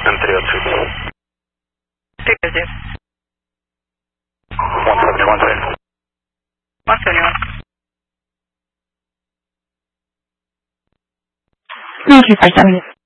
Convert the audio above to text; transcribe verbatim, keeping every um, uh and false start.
and three oh two. three oh two. one seventy-one, one seventy-one. Thank you for seven.